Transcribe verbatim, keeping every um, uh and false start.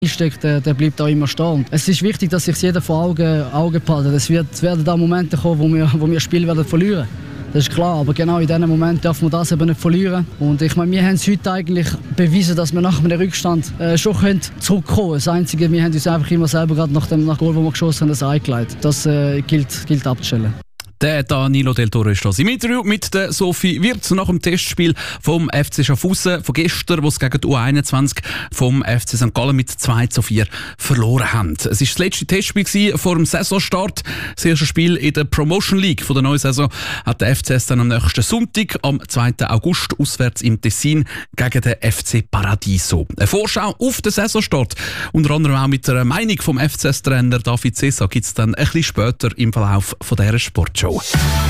steckt, der, der bleibt auch immer stehen. Es ist wichtig, dass sich jeder vor Augen, Augen behält. Es, wird, es werden da Momente kommen, wo wir, wo wir das Spiel werden verlieren. Das ist klar, aber genau in diesem Moment dürfen wir das eben nicht verlieren. Und ich meine, wir haben es heute eigentlich bewiesen, dass wir nach einem Rückstand äh, schon können zurückkommen können. Das Einzige, wir haben uns einfach immer selber gerade nach dem nach Goal, das wir geschossen haben, das eingeleitet. Das äh, gilt, gilt abzustellen. Der Danilo Del Toro ist das im Interview mit der Sophie Wirtz nach dem Testspiel vom F C Schaffhausen von gestern, wo es gegen die U einundzwanzig vom F C Sankt Gallen mit zwei zu vier verloren haben. Es war das letzte Testspiel vor dem Saisonstart. Das erste Spiel in der Promotion League von der neuen Saison hat der F C S dann am nächsten Sonntag, am zweiten August, auswärts im Tessin gegen den F C Paradiso. Eine Vorschau auf den Saisonstart, unter anderem auch mit der Meinung vom F C S-Trainer David Cesa, gibt es dann ein bisschen später im Verlauf von dieser Sportshow.